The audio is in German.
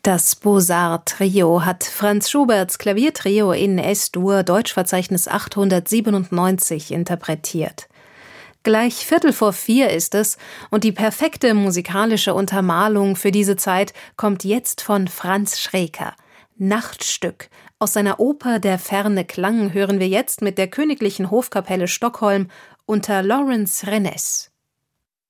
Das Beaux-Arts-Trio hat Franz Schuberts Klaviertrio in S-Dur Deutschverzeichnis 897 interpretiert. Gleich 3:15 ist es und die perfekte musikalische Untermalung für diese Zeit kommt jetzt von Franz Schreker. Nachtstück. Aus seiner Oper Der ferne Klang hören wir jetzt mit der Königlichen Hofkapelle Stockholm unter Lawrence Renes.